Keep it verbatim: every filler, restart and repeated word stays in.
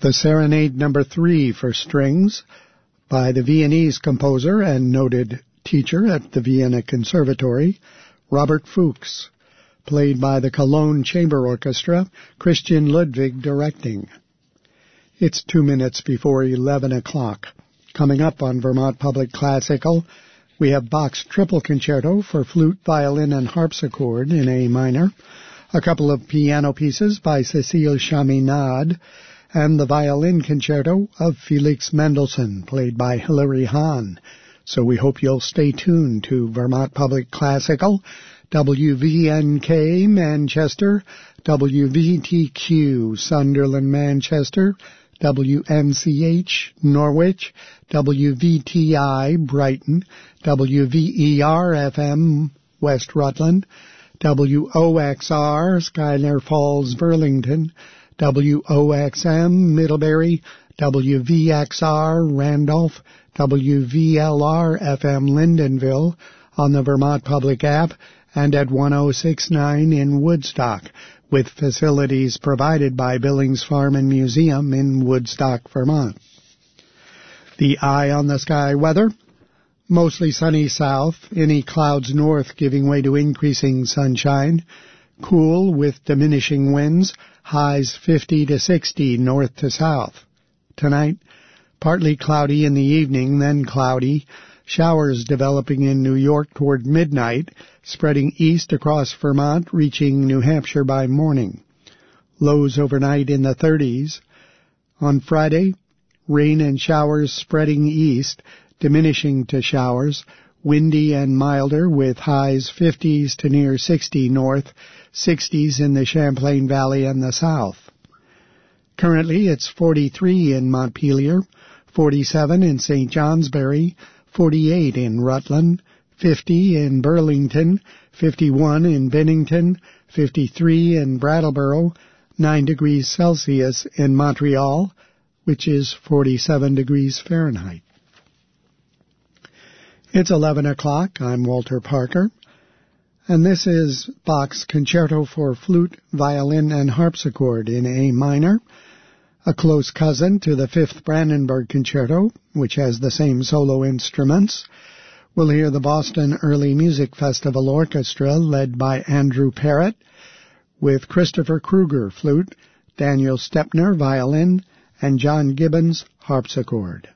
The Serenade Number Three for strings by the Viennese composer and noted teacher at the Vienna Conservatory, Robert Fuchs, played by the Cologne Chamber Orchestra, Christian Ludwig directing. It's two minutes before eleven o'clock. Coming up on Vermont Public Classical, we have Bach's Triple Concerto for flute, violin, and harpsichord in A minor, a couple of piano pieces by Cécile Chaminade, and the violin concerto of Felix Mendelssohn, played by Hilary Hahn. So we hope you'll stay tuned to Vermont Public Classical, W V N K Manchester, W V T Q Sunderland Manchester, W N C H Norwich, W V T I Brighton, W V E R F M West Rutland, W O X R Schuyler Falls Burlington, W O X M Middlebury, W V X R Randolph, W V L R F M Lyndonville on the Vermont Public app, and at one oh six point nine in Woodstock, with facilities provided by Billings Farm and Museum in Woodstock, Vermont. The eye on the sky weather: mostly sunny south, any clouds north giving way to increasing sunshine, cool with diminishing winds, highs fifty to sixty north to south. Tonight, partly cloudy in the evening, then cloudy, showers developing in New York toward midnight, spreading east across Vermont, reaching New Hampshire by morning. Lows overnight in the thirties. On Friday, rain and showers spreading east, diminishing to showers, windy and milder with highs fifties to near sixty north, sixties in the Champlain Valley and the south. Currently it's forty-three in Montpelier, forty-seven in Saint Johnsbury, forty-eight in Rutland, fifty in Burlington, fifty-one in Bennington, fifty-three in Brattleboro, nine degrees Celsius in Montreal, which is forty-seven degrees Fahrenheit. It's eleven o'clock. I'm Walter Parker, and this is Bach's Concerto for flute, violin, and harpsichord in A minor, a close cousin to the Fifth Brandenburg Concerto, which has the same solo instruments. We'll hear the Boston Early Music Festival Orchestra, led by Andrew Parrott, with Christopher Kruger, flute, Daniel Stepner, violin, and John Gibbons, harpsichord.